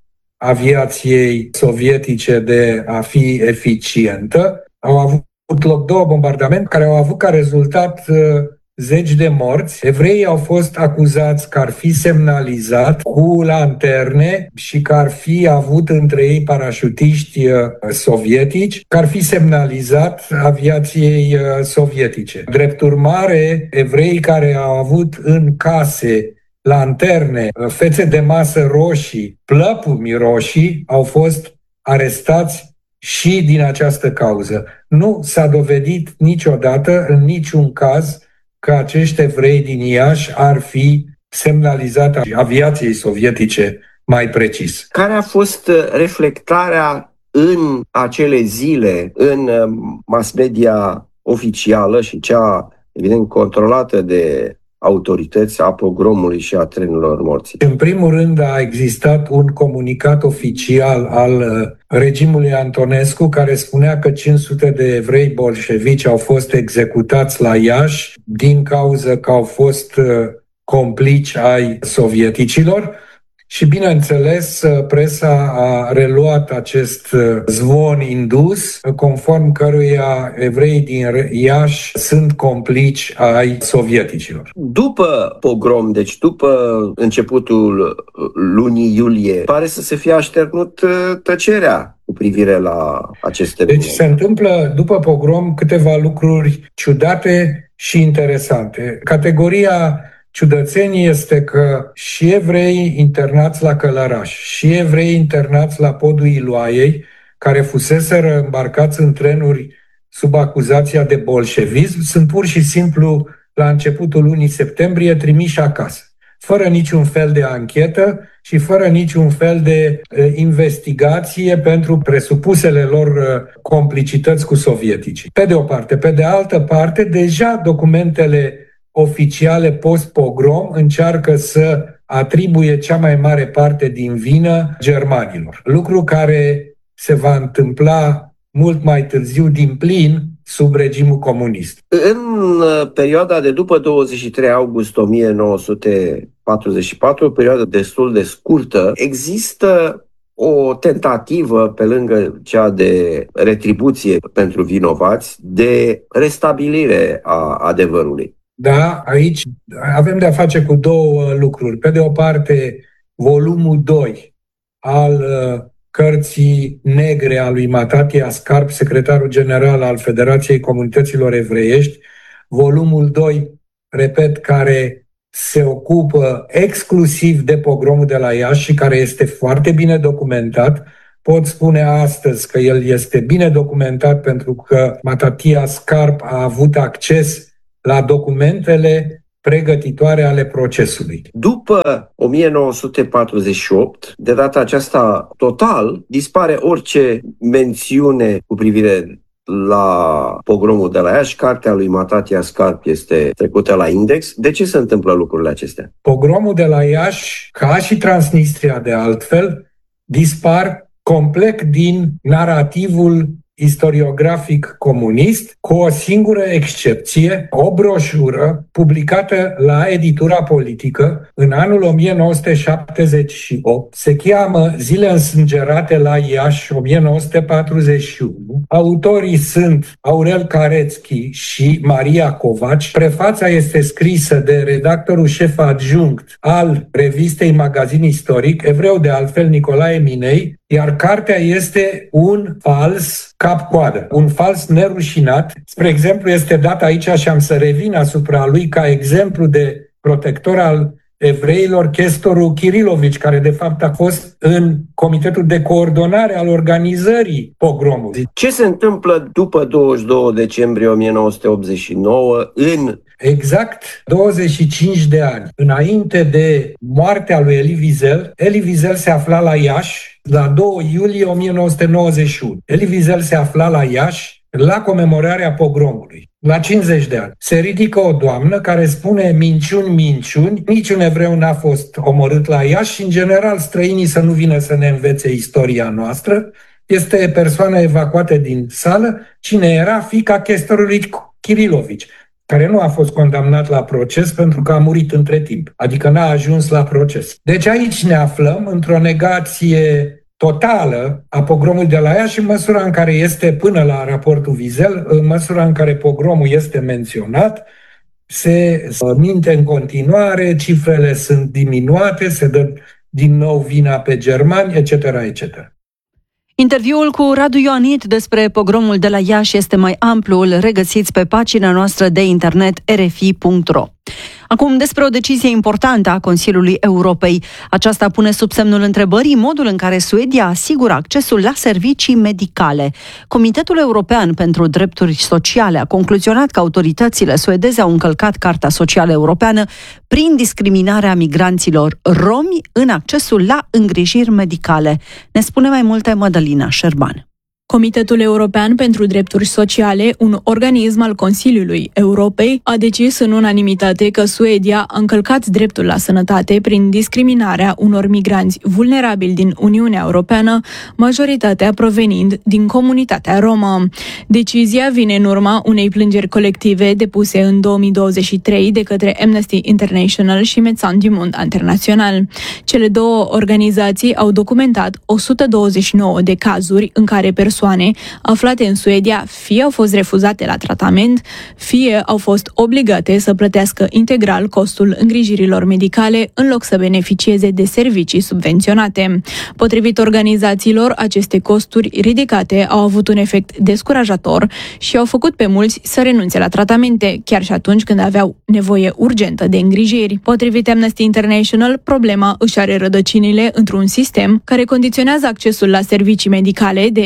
Speaker 10: aviației sovietice de a fi eficientă. Au avut loc două bombardamente care au avut ca rezultat uh, zeci de morți. Evreii au fost acuzați că ar fi semnalizat cu lanterne și că ar fi avut între ei parașutiști uh, sovietici, că ar fi semnalizat aviației uh, sovietice. Drept urmare, evreii care au avut în case lanterne, uh, fețe de masă roșii, plăpumi roșii, au fost arestați și din această cauză. Nu s-a dovedit niciodată, în niciun caz, că acești evrei din Iași ar fi semnalizat aviației sovietice mai precis.
Speaker 11: Care a fost reflectarea în acele zile în mass media oficială și cea, evident, controlată de autorități a pogromului și a trenurilor morții?
Speaker 10: În primul rând a existat un comunicat oficial al regimului Antonescu care spunea că cinci sute de evrei bolșevici au fost executați la Iași din cauza că au fost complici ai sovieticilor. Și, bineînțeles, presa a reluat acest zvon indus, conform căruia evreii din Iași sunt complici ai sovieticilor.
Speaker 11: După pogrom, deci după începutul lunii iulie, pare să se fie așternut tăcerea cu privire la aceste
Speaker 10: Deci se întâmplă după pogrom câteva lucruri ciudate și interesante. Categoria ciudățenie este că și evrei internați la Călăraș, și evrei internați la podul Iloaiei, care fuseseră îmbarcați în trenuri sub acuzația de bolșevism, sunt pur și simplu, la începutul lunii septembrie, trimiși acasă, fără niciun fel de anchetă și fără niciun fel de uh, investigație pentru presupusele lor uh, complicități cu sovieticii. Pe de o parte. Pe de altă parte, deja documentele oficiale post-pogrom încearcă să atribuie cea mai mare parte din vină germanilor. Lucru care se va întâmpla mult mai târziu din plin sub regimul comunist.
Speaker 11: În perioada de după douăzeci și trei august o mie nouă sute patruzeci și patru, o perioadă destul de scurtă, există o tentativă, pe lângă cea de retribuție pentru vinovați, de restabilire a adevărului.
Speaker 10: Da, aici avem de-a face cu două lucruri. Pe de o parte, volumul doi al cărții negre a lui Matatia Scarp, secretarul general al Federației Comunităților Evreiești, volumul doi, repet, care se ocupă exclusiv de pogromul de la Iași și care este foarte bine documentat. Pot spune astăzi că el este bine documentat pentru că Matatia Scarp a avut acces la documentele pregătitoare ale procesului.
Speaker 11: După o mie nouă sute patruzeci și opt, de data aceasta total, dispare orice mențiune cu privire la pogromul de la Iași. Cartea lui Matatia Scarp este trecută la index. De ce se întâmplă lucrurile acestea?
Speaker 10: Pogromul de la Iași, ca și Transnistria de altfel, dispar complet din narativul istoriografic comunist, cu o singură excepție, o broșură publicată la Editura Politică în anul o mie nouă sute șaptezeci și opt. Se cheamă Zile însângerate la Iași o mie nouă sute patruzeci și unu. Autorii sunt Aurel Carețchi și Maria Covaci. Prefața este scrisă de redactorul șef adjunct al revistei Magazin Istoric, evreu de altfel, Nicolae Minei, iar cartea este un fals cap-coadă, un fals nerușinat. Spre exemplu, este dat aici și am să revin asupra lui ca exemplu de protector al evreilor, chestorul Kirilovici, care de fapt a fost în comitetul de coordonare al organizării pogromului.
Speaker 11: Ce se întâmplă după douăzeci și doi decembrie o mie nouă sute optzeci și nouă în...
Speaker 10: Exact douăzeci și cinci de ani înainte de moartea lui Elie Wiesel, Elie Wiesel se afla la Iași la doi iulie o mie nouă sute nouăzeci și unu. Elie Wiesel se afla la Iași la comemorarea pogromului, la cincizeci de ani. Se ridică o doamnă care spune minciuni, minciuni, niciun evreu n-a fost omorât la Iași și, în general, străinii să nu vină să ne învețe istoria noastră. Este persoană evacuată din sală. Cine era? Fiica chestorului Kirilovici, care nu a fost condamnat la proces pentru că a murit între timp, adică n-a ajuns la proces. Deci aici ne aflăm într-o negație totală a pogromului de la Iași în măsura în care este, până la raportul Wiesel, în măsura în care pogromul este menționat, se minte în continuare, cifrele sunt diminuate, se dă din nou vina pe germani, et cetera, et cetera.
Speaker 3: Interviul cu Radu Ioanit despre pogromul de la Iași este mai amplu, îl regăsiți pe pagina noastră de internet r f i punct r o. Acum despre o decizie importantă a Consiliului Europei. Aceasta pune sub semnul întrebării modul în care Suedia asigură accesul la servicii medicale. Comitetul European pentru Drepturi Sociale a concluzionat că autoritățile suedeze au încălcat Carta Socială Europeană prin discriminarea migranților romi în accesul la îngrijiri medicale. Ne spune mai multe Mădălina Șerban.
Speaker 12: Comitetul European pentru Drepturi Sociale, un organism al Consiliului Europei, a decis în unanimitate că Suedia a încălcat dreptul la sănătate prin discriminarea unor migranți vulnerabili din Uniunea Europeană, majoritatea provenind din comunitatea romă. Decizia vine în urma unei plângeri colective depuse în două mii douăzeci și trei de către Amnesty International și Médecins du Monde International. Cele două organizații au documentat o sută douăzeci și nouă de cazuri în care persoane aflate în Suedia fie au fost refuzate la tratament, fie au fost obligate să plătească integral costul îngrijirilor medicale în loc să beneficieze de servicii subvenționate. Potrivit organizațiilor, aceste costuri ridicate au avut un efect descurajator și au făcut pe mulți să renunțe la tratamente, chiar și atunci când aveau nevoie urgentă de îngrijiri. Potrivit Amnesty International, problema își are rădăcinile într-un sistem care condiționează accesul la servicii medicale de existență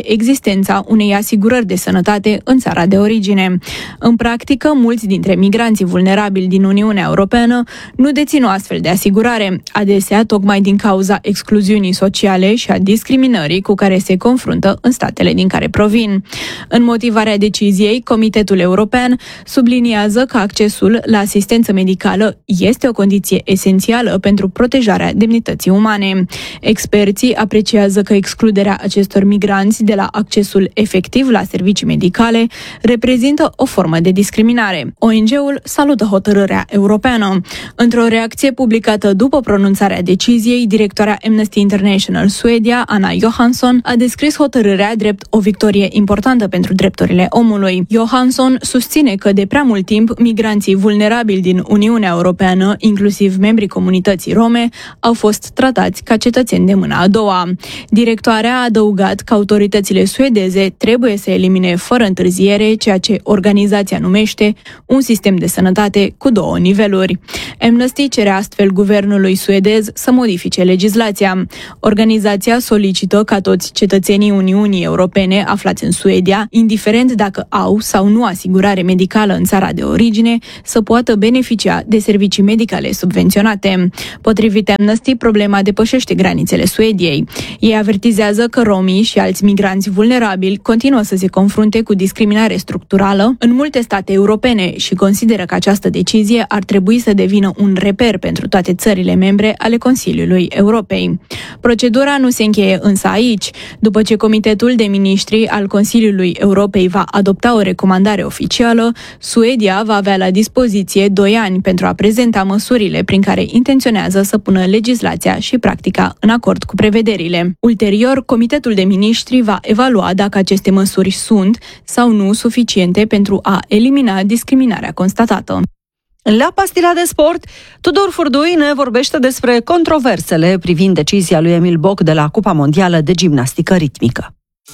Speaker 12: existența unei asigurări de sănătate în țara de origine. În practică, mulți dintre migranții vulnerabili din Uniunea Europeană nu dețin o astfel de asigurare, adesea tocmai din cauza excluziunii sociale și a discriminării cu care se confruntă în statele din care provin. În motivarea deciziei, Comitetul European subliniază că accesul la asistență medicală este o condiție esențială pentru protejarea demnității umane. Experții apreciază că excluderea acestor migranți de la accesul efectiv la servicii medicale reprezintă o formă de discriminare. O N G-ul salută hotărârea europeană. Într-o reacție publicată după pronunțarea deciziei, directoarea Amnesty International Suedia, Anna Johansson, a descris hotărârea drept o victorie importantă pentru drepturile omului. Johansson susține că de prea mult timp migranții vulnerabili din Uniunea Europeană, inclusiv membrii comunității rome, au fost tratați ca cetățeni de mâna a doua. Directoarea a adăugat că autoritățile suedeze trebuie să elimine fără întârziere ceea ce organizația numește un sistem de sănătate cu două niveluri. Amnesty cere astfel guvernului suedez să modifice legislația. Organizația solicită ca toți cetățenii Uniunii Europene aflați în Suedia, indiferent dacă au sau nu asigurare medicală în țara de origine, să poată beneficia de servicii medicale subvenționate. Potrivit Amnesty, problema depășește granițele Suediei. Ei avertizează că romii și alți migranți vulnerabili continuă să se confrunte cu discriminare structurală în multe state europene și consideră că această decizie ar trebui să devină un reper pentru toate țările membre ale Consiliului Europei. Procedura nu se încheie însă aici. După ce Comitetul de Ministri al Consiliului Europei va adopta o recomandare oficială, Suedia va avea la dispoziție doi ani pentru a prezenta măsurile prin care intenționează să pună legislația și practica în acord cu prevederile. Ulterior, Comitetul de Ministri va evalua dacă aceste măsuri sunt sau nu suficiente pentru a elimina discriminarea constatată.
Speaker 3: La Pastila de Sport, Tudor Furdui ne vorbește despre controversele privind decizia lui Emil Boc de la Cupa Mondială de Gimnastică Ritmică.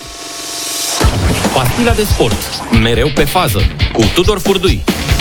Speaker 4: Pastila de Sport, mereu pe fază, cu Tudor Furdui.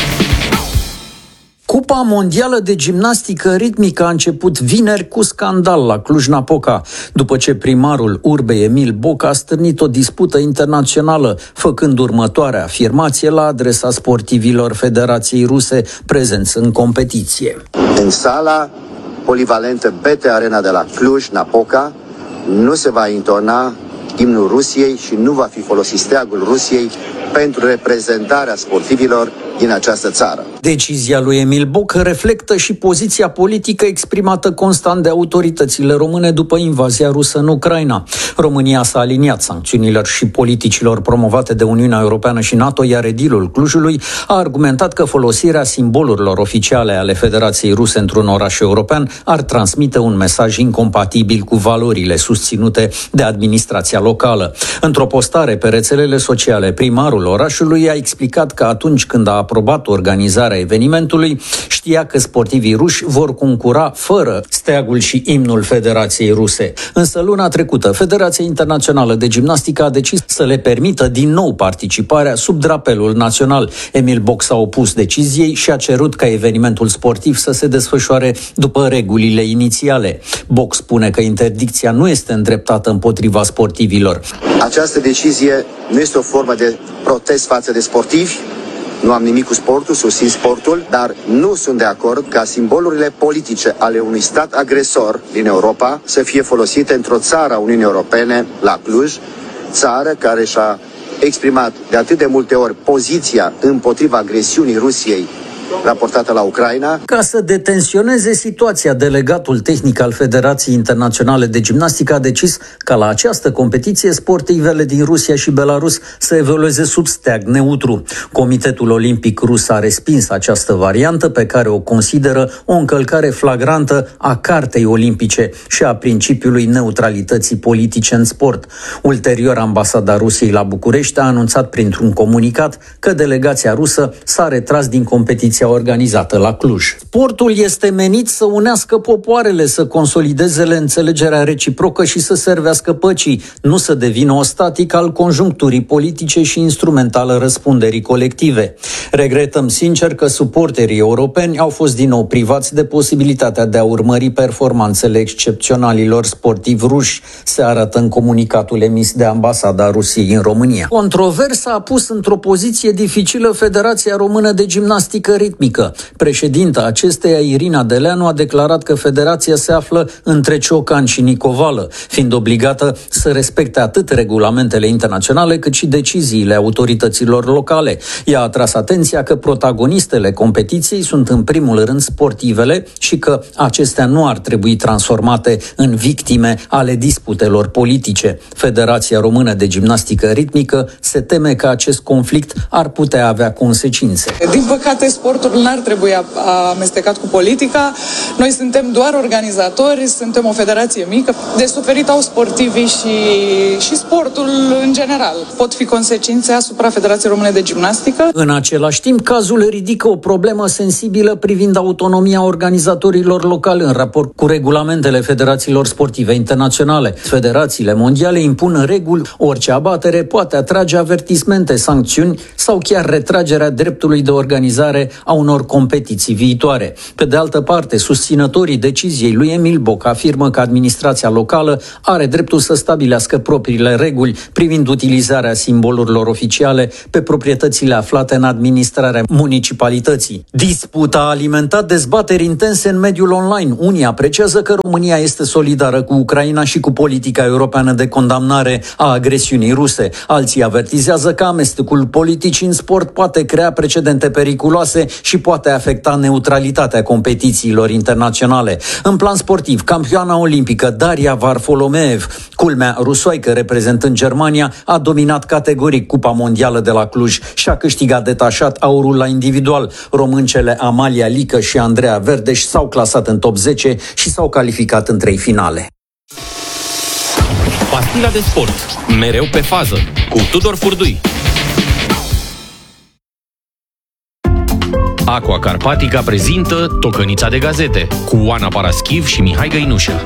Speaker 13: Cupa Mondială de Gimnastică Ritmică a început vineri cu scandal la Cluj-Napoca, după ce primarul urbei Emil Boc a stârnit o dispută internațională, făcând următoarea afirmație la adresa sportivilor Federației Ruse prezenți în competiție.
Speaker 14: În sala polivalentă B T Arena de la Cluj-Napoca nu se va intona imnul Rusiei și nu va fi folosit steagul Rusiei pentru reprezentarea sportivilor din această țară.
Speaker 13: Decizia lui Emil Boc reflectă și poziția politică exprimată constant de autoritățile române după invazia rusă în Ucraina. România s-a aliniat sancțiunilor și politicilor promovate de Uniunea Europeană și NATO, iar edilul Clujului a argumentat că folosirea simbolurilor oficiale ale Federației Ruse într-un oraș european ar transmite un mesaj incompatibil cu valorile susținute de administrația locală. Într-o postare pe rețelele sociale, primarul orașului a explicat că atunci când a aprobat organizarea evenimentului, știa că sportivii ruși vor concura fără steagul și imnul Federației Ruse. Însă luna trecută, Federația Internațională de Gimnastică a decis să le permită din nou participarea sub drapelul național. Emil Boc s-a opus deciziei și a cerut ca evenimentul sportiv să se desfășoare după regulile inițiale. Boc spune că interdicția nu este îndreptată împotriva sportivilor.
Speaker 14: Această decizie nu este o formă de protest față de sportivi. Nu am nimic cu sportul, susțin sportul, dar nu sunt de acord ca simbolurile politice ale unui stat agresor din Europa să fie folosite într-o țară a Uniunii Europene, la Cluj, țară care și-a exprimat de atât de multe ori poziția împotriva agresiunii Rusiei raportată la Ucraina.
Speaker 13: Ca să detensioneze situația, delegatul tehnic al Federației Internaționale de Gimnastică a decis ca la această competiție sportivele din Rusia și Belarus să evolueze sub steag neutru. Comitetul Olimpic Rus a respins această variantă, pe care o consideră o încălcare flagrantă a Cartei Olimpice și a principiului neutralității politice în sport. Ulterior, ambasada Rusiei la București a anunțat printr-un comunicat că delegația rusă s-a retras din competiția competiția organizată la Cluj. Sportul este menit să unească popoarele, să consolideze înțelegerea reciprocă și să servească păcii, nu să devină o statică al conjuncturii politice și instrument al răspunderii colective. Regretăm sincer că suporterii europeni au fost din nou privați de posibilitatea de a urmări performanțele excepționalilor sportivi ruși, se arată în comunicatul emis de Ambasada Rusiei în România. Controversa a pus într-o poziție dificilă Federația Română de Gimnastică Ritmică. Președinta acesteia, Irina Deleanu, a declarat că federația se află între ciocan și nicovală, fiind obligată să respecte atât regulamentele internaționale cât și deciziile autorităților locale. Ea a tras atenția că protagonistele competiției sunt în primul rând sportivele și că acestea nu ar trebui transformate în victime ale disputelor politice. Federația Română de Gimnastică Ritmică se teme că acest conflict ar putea avea consecințe.
Speaker 15: Din păcate, sportul n-ar trebui amestecat cu politica. Noi suntem doar organizatori, suntem o federație mică. De suferit au sportivii și, și sportul în general. Pot fi consecințe asupra Federației Române de Gimnastică.
Speaker 13: În același timp, cazul ridică o problemă sensibilă privind autonomia organizatorilor locali în raport cu regulamentele federațiilor sportive internaționale. Federațiile mondiale impun reguli, orice abatere poate atrage avertismente, sancțiuni sau chiar retragerea dreptului de organizare a unor competiții viitoare. Pe de altă parte, susținătorii deciziei lui Emil Boc afirmă că administrația locală are dreptul să stabilească propriile reguli privind utilizarea simbolurilor oficiale pe proprietățile aflate în administrarea municipalității. Disputa a alimentat dezbateri intense în mediul online. Unii apreciază că România este solidară cu Ucraina și cu politica europeană de condamnare a agresiunii ruse. Alții avertizează că amestecul politicii în sport poate crea precedente periculoase și poate afecta neutralitatea competițiilor internaționale. În plan sportiv, campioana olimpică Daria Varfolomeev, culmea rusoaică reprezentând Germania, a dominat categoric Cupa Mondială de la Cluj și a câștigat detașat aurul la individual. Româncele Amalia Lică și Andreea Verdeș s-au clasat în top zece și s-au calificat în trei finale.
Speaker 4: Pastila de sport, mereu pe fază, cu Tudor Furdui. Aqua Carpatica prezintă Tocănița de gazete cu Oana Paraschiv și Mihai Găinușă.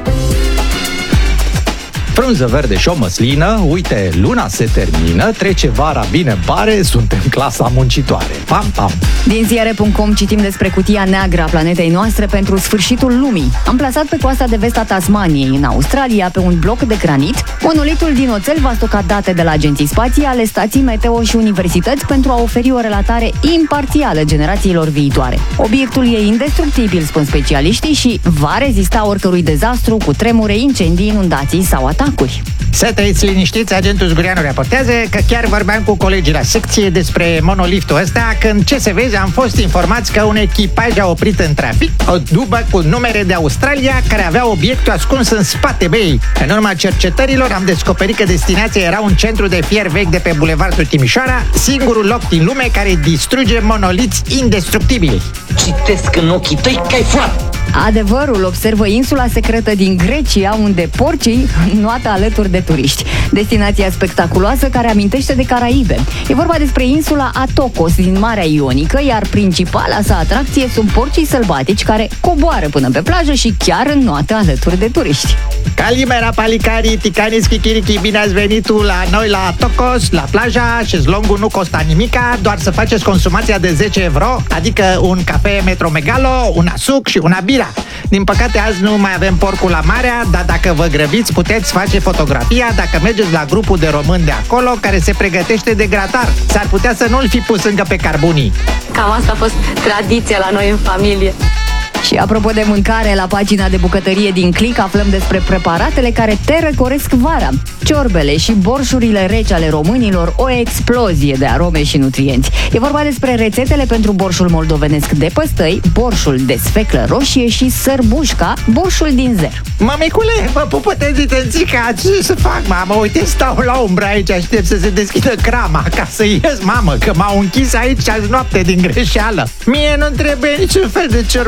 Speaker 16: Frunză verde și o măslină, uite, luna se termină, trece vara bine bare, suntem clasa muncitoare. Pam, pam!
Speaker 17: Din ziare punct com citim despre cutia neagră a planetei noastre pentru sfârșitul lumii. Amplasat pe coasta de vest a Tasmaniei, în Australia, pe un bloc de granit, monolitul din oțel va stoca date de la agenții spațiale, stații meteo și universități pentru a oferi o relatare imparțială generațiilor viitoare. Obiectul e indestructibil, spun specialiștii, și va rezista oricărui dezastru, cu tremure, incendii, inundații sau atacuri.
Speaker 18: Să trăiți liniștiți, agentul Zgureanu raportează că chiar vorbeam cu colegii la secție despre monoliftul ăsta, când, ce să vezi, am fost informați că un echipaj a oprit în trafic o dubă cu numere de Australia care avea obiectul ascuns în spate, băi. În urma cercetărilor am descoperit că destinația era un centru de fier vechi de pe Bulevardul Timișoara, singurul loc din lume care distruge monoliți indestructibili.
Speaker 19: Citesc în ochii tăi că ai furat!
Speaker 17: Adevărul, observă insula secretă din Grecia, unde porcii înnoată alături de turiști. Destinația spectaculoasă care amintește de Caraibe. E vorba despre insula Atokos din Marea Ionică, iar principala sa atracție sunt porcii sălbatici care coboară până pe plajă și chiar înnoată alături de turiști.
Speaker 18: Calimera, palicari, ticani, schichirichi, bine ați venit la noi la Atokos, la plaja. Șezlongul nu costa nimica, doar să faceți consumația de zece euro, adică un cafe Metro Megalo, un suc și una bira. Din păcate azi nu mai avem porcul la marea, dar dacă vă grăbiți puteți face fotografia dacă mergeți la grupul de români de acolo care se pregătește de gratar. S-ar putea să nu-l fi pus încă pe carbunii.
Speaker 20: Cam asta a fost tradiția la noi în familie.
Speaker 17: Și apropo de mâncare, la pagina de bucătărie din Click aflăm despre preparatele care te răcoresc vara. Ciorbele și borșurile reci ale românilor, o explozie de arome și nutrienți. E vorba despre rețetele pentru borșul moldovenesc de păstăi, borșul de sfeclă roșie și sărbușca, borșul din zer.
Speaker 18: Mămicule, mă pupă te zitențica, ce să fac, mamă? Uite, stau la umbră aici, aștept să se deschidă crama ca să ies, mamă, că m-au închis aici azi noapte din greșeală. Mie nu trebuie niciun fel de ciorbă de-astea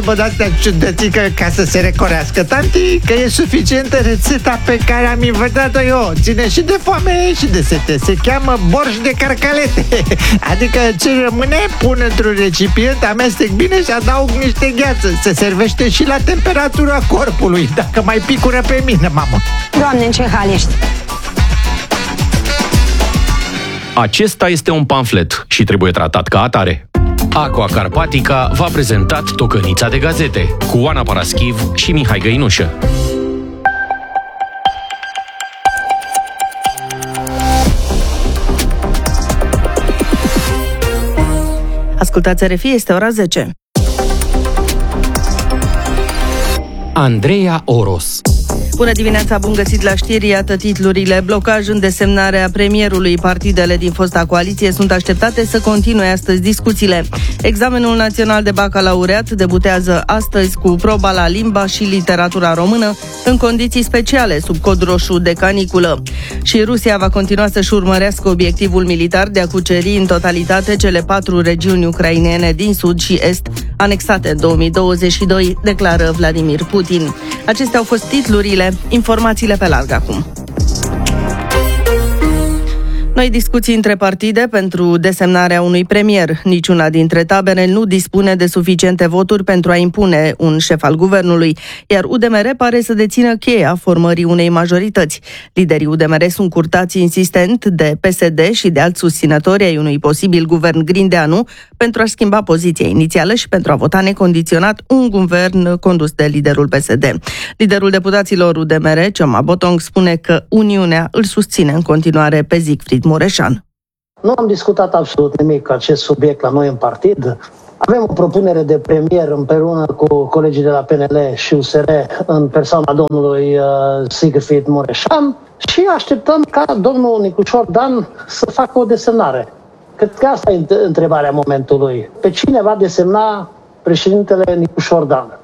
Speaker 18: ciudățică ca să se recorească, tanti, că e suficientă rețeta pe care am inventat-o eu. Ține și de foame și de sete. Se cheamă borș de carcalete. Adică ce rămâne, pun într-un recipient, amestec bine și adaug niște gheață. Se servește și la temperatura corpului, dacă mai picură pe mine, mamă.
Speaker 8: Doamne, în ce hal ești?
Speaker 4: Acesta este un pamflet și trebuie tratat ca atare. Aqua Carpatica v-a prezentat Tocănița de Gazete cu Oana Paraschiv și Mihai Găinușă.
Speaker 3: Ascultați R F I, este ora zece.
Speaker 4: Andreea Oros.
Speaker 3: Bună dimineața, bun găsit la știri, iată titlurile. Blocaj în desemnarea premierului. Partidele din fosta coaliție sunt așteptate să continue astăzi discuțiile. Examenul național de bacalaureat debutează astăzi cu proba la limba și literatura română în condiții speciale, sub cod roșu de caniculă. Și Rusia va continua să-și urmărească obiectivul militar de a cuceri în totalitate cele patru regiuni ucrainene din sud și est, anexate în două mii douăzeci și doi, declară Vladimir Putin. Acestea au fost titlurile. Informațiile pe larg acum. Noi discuții între partide pentru desemnarea unui premier. Niciuna dintre tabere nu dispune de suficiente voturi pentru a impune un șef al guvernului, iar U D M R pare să dețină cheia formării unei majorități. Liderii U D M R sunt curtați insistent de P S D și de alți susținători ai unui posibil guvern Grindeanu pentru a schimba poziția inițială și pentru a vota necondiționat un guvern condus de liderul P S D. Liderul deputaților U D M R, Cioma Botong, spune că Uniunea îl susține în continuare pe Siegfried Mureșan.
Speaker 21: Nu am discutat absolut nimic acest subiect la noi în partid. Avem o propunere de premier împreună cu colegii de la P N L și U S R în persoana domnului uh, Siegfried Mureșan și așteptăm ca domnul Nicușor Dan să facă o desemnare. Cred că asta e întrebarea momentului. Pe cine va desemna președintele Nicușor Dan?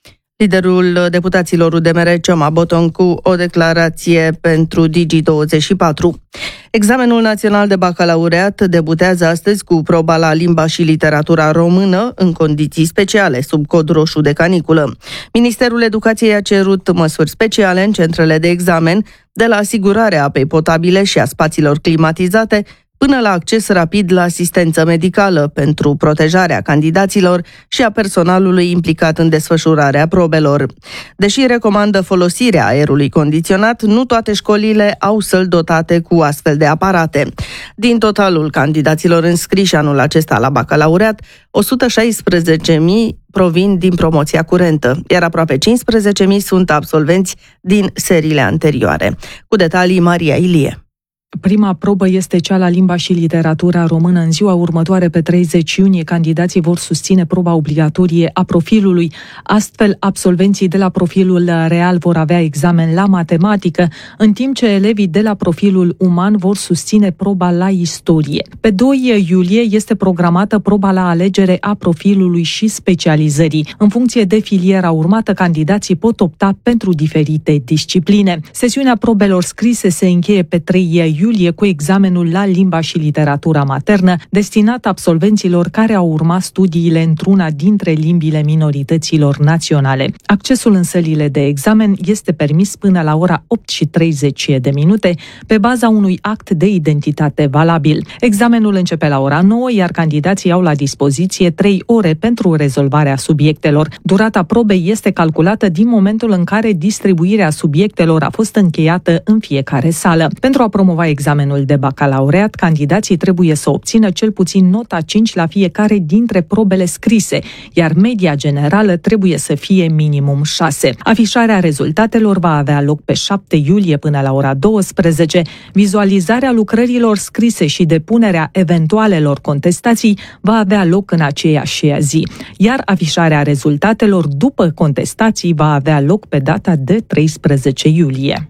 Speaker 3: Liderul deputaților U D M R, Cioma Botong, cu o declarație pentru Digi douăzeci și patru. Examenul național de bacalaureat debutează astăzi cu proba la limba și literatura română în condiții speciale, sub cod roșu de caniculă. Ministerul Educației a cerut măsuri speciale în centrele de examen, de la asigurarea apei potabile și a spațiilor climatizate, până la acces rapid la asistență medicală pentru protejarea candidaților și a personalului implicat în desfășurarea probelor. Deși recomandă folosirea aerului condiționat, nu toate școlile au săli dotate cu astfel de aparate. Din totalul candidaților înscriși anul acesta la bacalaureat, o sută șaisprezece mii provin din promoția curentă, iar aproape cincisprezece mii sunt absolvenți din seriile anterioare. Cu detalii, Maria Ilie.
Speaker 5: Prima probă este cea la limba și literatura română. În ziua următoare, pe treizeci iunie, candidații vor susține proba obligatorie a profilului. Astfel, absolvenții de la profilul real vor avea examen la matematică, în timp ce elevii de la profilul uman vor susține proba la istorie. Pe doi iulie este programată proba la alegere a profilului și specializării. În funcție de filiera urmată, candidații pot opta pentru diferite discipline. Sesiunea probelor scrise se încheie pe trei iulie cu examenul la limba și literatura maternă, destinat absolvenților care au urmat studiile într-una dintre limbile minorităților naționale. Accesul în sălile de examen este permis până la ora opt și treizeci de minute, pe baza unui act de identitate valabil. Examenul începe la ora nouă, iar candidații au la dispoziție trei ore pentru rezolvarea subiectelor. Durata probei este calculată din momentul în care distribuirea subiectelor a fost încheiată în fiecare sală. Pentru a promova examenul de bacalaureat, candidații trebuie să obțină cel puțin nota cinci la fiecare dintre probele scrise, iar media generală trebuie să fie minimum șase. Afișarea rezultatelor va avea loc pe șapte iulie până la ora douăsprezece. Vizualizarea lucrărilor scrise și depunerea eventualelor contestații va avea loc în aceeași zi, iar afișarea rezultatelor după contestații va avea loc pe data de treisprezece iulie.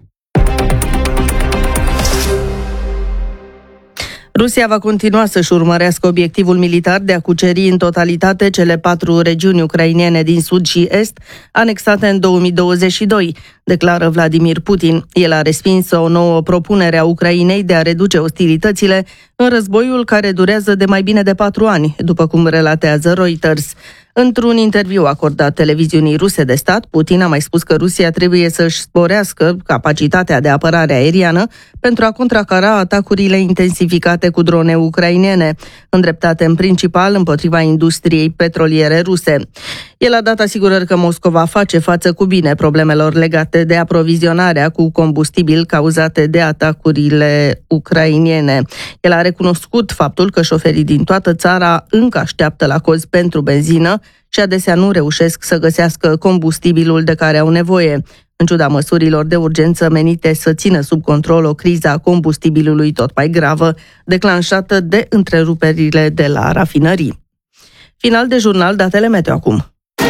Speaker 3: Rusia va continua să-și urmărească obiectivul militar de a cuceri în totalitate cele patru regiuni ucrainene din sud și est, anexate în două mii douăzeci și doi, declară Vladimir Putin. El a respins o nouă propunere a Ucrainei de a reduce ostilitățile în războiul care durează de mai bine de patru ani, după cum relatează Reuters. Într-un interviu acordat televiziunii ruse de stat, Putin a mai spus că Rusia trebuie să-și sporească capacitatea de apărare aeriană pentru a contracara atacurile intensificate cu drone ucrainene, îndreptate în principal împotriva industriei petroliere ruse. El a dat asigurări că Moscova face față cu bine problemelor legate de aprovizionarea cu combustibil cauzate de atacurile ucrainene. El a recunoscut faptul că șoferii din toată țara încă așteaptă la cozi pentru benzină și adesea nu reușesc să găsească combustibilul de care au nevoie, în ciuda măsurilor de urgență menite să țină sub control o criză a combustibilului tot mai gravă, declanșată de întreruperile de la rafinării. Final de jurnal, datele meteo acum.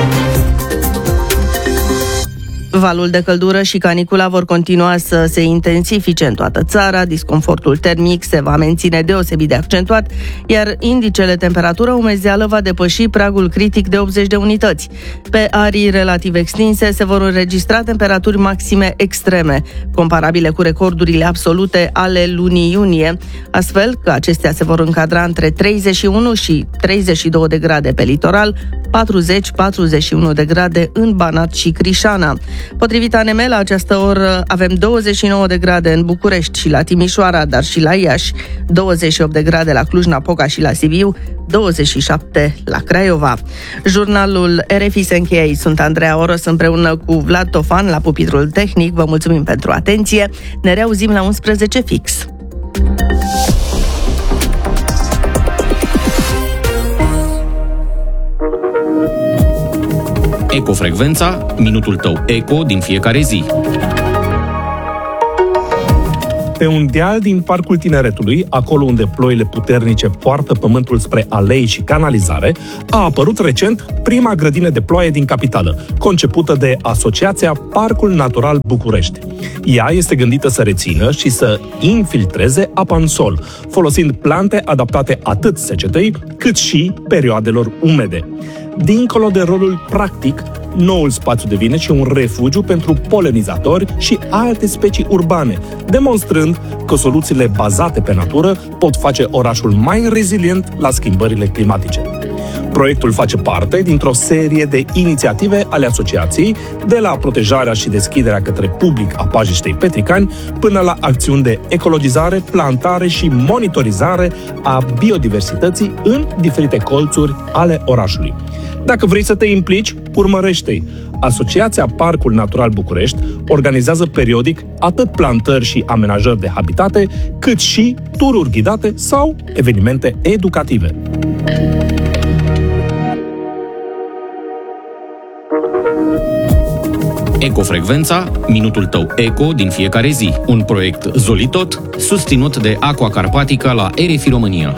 Speaker 3: Valul de căldură și canicula vor continua să se intensifice în toată țara, disconfortul termic se va menține deosebit de accentuat, iar indicele temperatură-umezeală va depăși pragul critic de optzeci de unități. Pe arii relativ extinse se vor înregistra temperaturi maxime extreme, comparabile cu recordurile absolute ale lunii iunie, astfel că acestea se vor încadra între treizeci și unu și treizeci și două de grade pe litoral, patruzeci patruzeci și unu de grade în Banat și Crișana. Potrivit A N M, la această oră avem douăzeci și nouă de grade în București și la Timișoara, dar și la Iași, douăzeci și opt de grade la Cluj-Napoca și la Sibiu, douăzeci și șapte la Craiova. Jurnalul R F I se încheie. Sunt Andreea Oros împreună cu Vlad Tofan la pupitrul tehnic. Vă mulțumim pentru atenție. Ne reauzim la unsprezece fix.
Speaker 4: Ecofrecvența, minutul tău eco din fiecare zi.
Speaker 1: Pe un deal din Parcul Tineretului, acolo unde ploile puternice poartă pământul spre alei și canalizare, a apărut recent prima grădină de ploaie din capitală, concepută de Asociația Parcul Natural București. Ea este gândită să rețină și să infiltreze apa în sol, folosind plante adaptate atât secetei, cât și perioadelor umede. Dincolo de rolul practic, noul spațiu devine și un refugiu pentru polenizatori și alte specii urbane, demonstrând că soluțiile bazate pe natură pot face orașul mai rezilient la schimbările climatice. Proiectul face parte dintr-o serie de inițiative ale asociației, de la protejarea și deschiderea către public a pajiștei Petricani, până la acțiuni de ecologizare, plantare și monitorizare a biodiversității în diferite colțuri ale orașului. Dacă vrei să te implici, urmărește-i. Asociația Parcul Natural București organizează periodic atât plantări și amenajări de habitate, cât și tururi ghidate sau evenimente educative.
Speaker 4: Ecofrecvența, minutul tău eco din fiecare zi. Un proiect Zolitot, susținut de Aqua Carpatica la R F I România.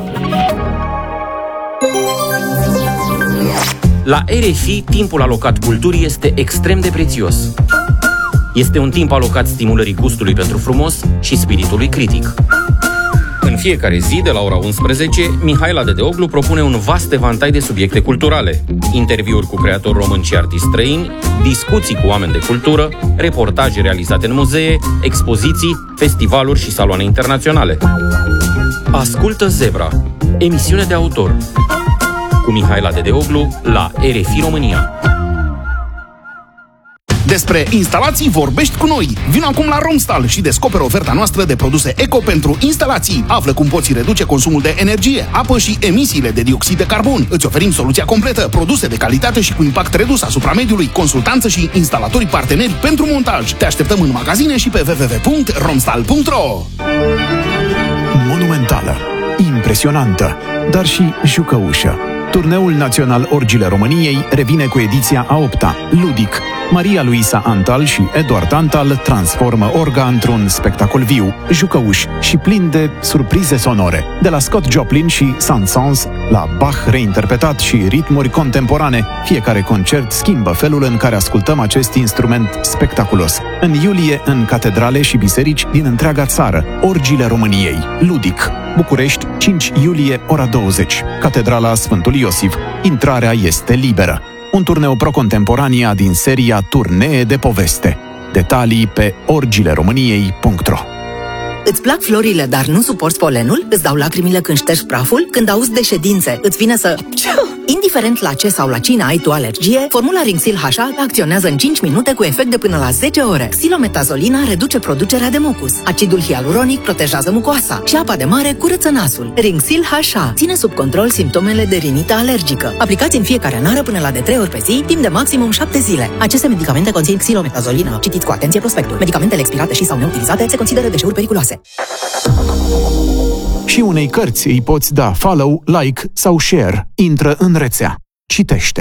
Speaker 4: La R F I, timpul alocat culturii este extrem de prețios. Este un timp alocat stimulării gustului pentru frumos și spiritului critic. În fiecare zi, de la ora unsprezece, Mihaela Dedeoglu propune un vast evantai de subiecte culturale. Interviuri cu creatori români și artiști străini, discuții cu oameni de cultură, reportaje realizate în muzee, expoziții, festivaluri și saloane internaționale. Ascultă Zebra, emisiune de autor, cu Mihaela Dedeoglu la R F I România.
Speaker 22: Despre instalații vorbești cu noi. Vino acum la Romstal și descoperă oferta noastră de produse eco pentru instalații. Află cum poți reduce consumul de energie, apă și emisiile de dioxid de carbon. Îți oferim soluția completă, produse de calitate și cu impact redus asupra mediului, consultanță și instalatorii parteneri pentru montaj. Te așteptăm în magazine și pe w w w punct romstal punct r o.
Speaker 23: Monumentală, impresionantă, dar și jucăușă. Turneul național Orgile României revine cu ediția a opta. Ludic. Maria Luisa Antal și Eduard Antal transformă Orga într-un spectacol viu, jucăuș și plin de surprize sonore. De la Scott Joplin și Saint-Saëns la Bach reinterpretat și ritmuri contemporane, fiecare concert schimbă felul în care ascultăm acest instrument spectaculos. În iulie, în catedrale și biserici din întreaga țară, Orgile României. Ludic. București, cinci iulie, ora douăzeci. Catedrala Sfântul Iosif. Intrarea este liberă. Un turneu pro-contemporania din seria Turnee de Poveste. Detalii pe orgile româniei punct ro.
Speaker 24: Îți plac florile, dar nu suporți polenul? Îți dau lacrimile când ștergi praful? Când auzi de ședințe, îți vine să... Indiferent la ce sau la cine ai tu alergie, formula Rinxil H A acționează în cinci minute cu efect de până la zece ore. Xilometazoline reduce producerea de mucus. Acidul hialuronic protejează mucoasa și apa de mare curăță nasul. Rinxil H A ține sub control simptomele de rinită alergică. Aplicați în fiecare nară până la de trei ori pe zi, timp de maximum șapte zile. Aceste medicamente conțin xilometazolină. Citiți cu atenție prospectul. Medicamentele expirate și sau neutilizate se consideră deșeuri periculoase.
Speaker 23: Și unei cărți îi poți da follow, like sau share. Intră în rețea. Citește.